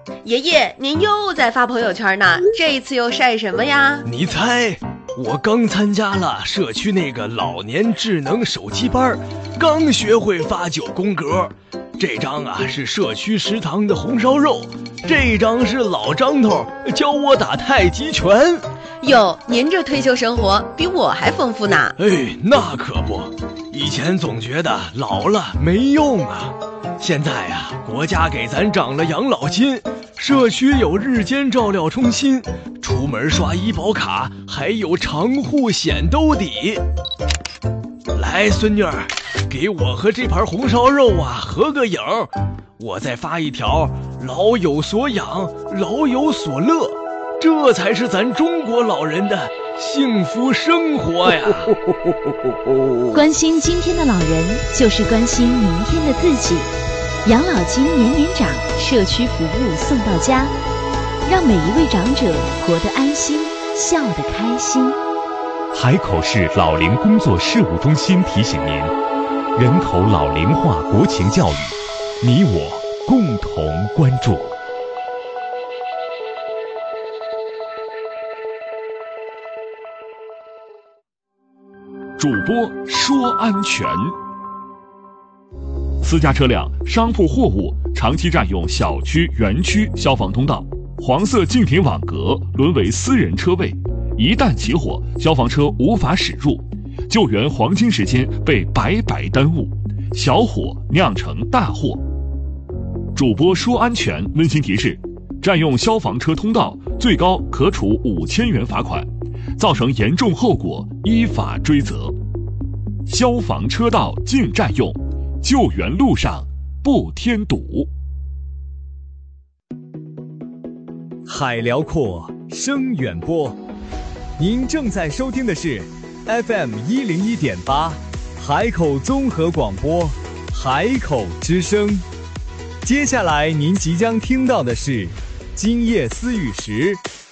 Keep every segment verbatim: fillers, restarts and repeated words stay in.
爷爷，您又在发朋友圈呢，这一次又晒什么呀？ 你猜，我刚参加了社区那个老年智能手机班，刚学会发九宫格。这张啊是社区食堂的红烧肉，这张是老张头教我打太极拳。 哟，您这退休生活比我还丰富呢。 哎，那可不，以前总觉得老了没用啊，现在啊，国家给咱涨了养老金，社区有日间照料中心，出门刷医保卡还有长户险兜底。来，孙女儿，给我和这盘红烧肉啊合个影，我再发一条老有所养，老有所乐，这才是咱中国老人的幸福生活呀。 关心今天的老人，就是关心明天的自己。养老金年年涨，社区服务送到家，让每一位长者活得安心，笑得开心。 海口市老龄工作事务中心提醒您，人口老龄化国情教育，你我共同关注。主播说安全。私家车辆、商铺货物长期占用小区、园区消防通道，黄色禁停网格沦为私人车位，一旦起火，消防车无法驶入，救援黄金时间被白白耽误，小火酿成大祸。主播说安全温馨提示：占用消防车通道，最高可处五千元罚款，造成严重后果依法追责。消防车道禁占用，救援路上不添堵。 海辽阔，声远播。您正在收听的是 F M 一零一点八，海口综合广播，海口之声。接下来您即将听到的是今夜思雨时，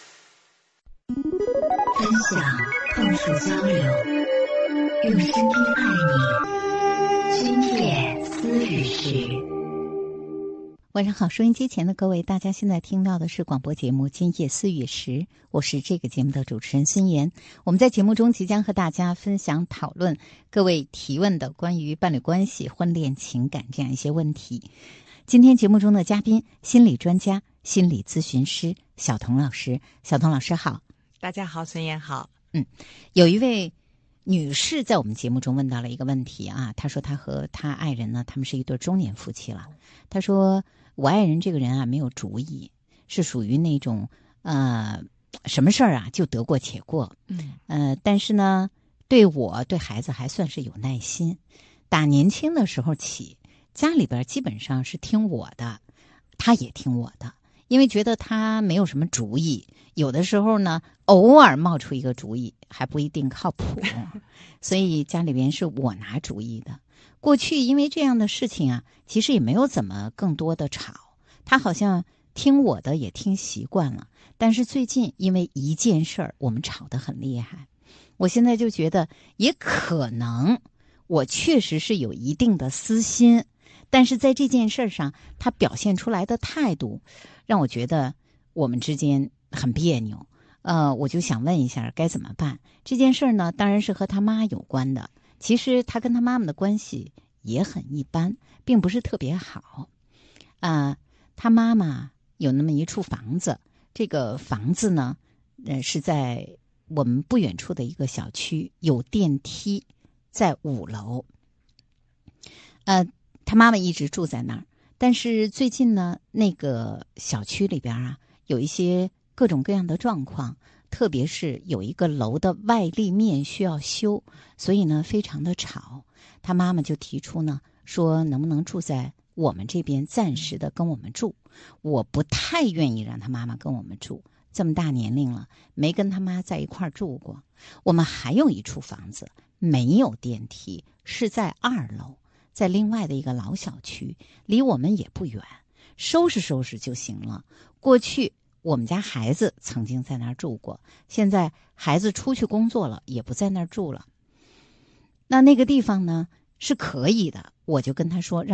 分享，碰触交流，用声音爱你。今夜思雨时。 晚上好，收音机前的各位，大家现在听到的是广播节目《今夜思雨时》，我是这个节目的主持人孙岩。我们在节目中即将和大家分享讨论各位提问的关于伴侣关系、婚恋情感这样一些问题。今天节目中的嘉宾，心理专家、心理咨询师小童老师。小童老师好。 大家好，孙岩好。 嗯，有一位女士在我们节目中问到了一个问题啊，她说她和她爱人呢，他们是一对中年夫妻了。她说我爱人这个人啊没有主意，是属于那种呃什么事儿啊就得过且过， 嗯呃，但是呢对我对孩子还算是有耐心。打年轻的时候起，家里边基本上是听我的，他也听我的，因为觉得他没有什么主意，有的时候呢偶尔冒出一个主意还不一定靠谱，所以家里边是我拿主意的。过去因为这样的事情啊，其实也没有怎么更多的吵，他好像听我的也听习惯了。但是最近因为一件事儿，我们吵得很厉害。我现在就觉得也可能我确实是有一定的私心，但是在这件事上他表现出来的态度让我觉得我们之间很别扭。呃，我就想问一下该怎么办。这件事呢当然是和他妈有关的，其实他跟他妈妈的关系也很一般，并不是特别好。啊、呃，他妈妈有那么一处房子，这个房子呢，呃，是在我们不远处的一个小区，有电梯，在五楼。呃，他妈妈一直住在那儿，但是最近呢，那个小区里边啊，有一些各种各样的状况。特别是有一个楼的外立面需要修，所以呢非常的吵。他妈妈就提出呢，说能不能住在我们这边，暂时的跟我们住。我不太愿意让他妈妈跟我们住，这么大年龄了，没跟他妈在一块儿住过。我们还有一处房子没有电梯，是在二楼，在另外的一个老小区，离我们也不远，收拾收拾就行了。过去我们家孩子曾经在那儿住过，现在孩子出去工作了，也不在那儿住了。那那个地方呢是可以的，我就跟他说让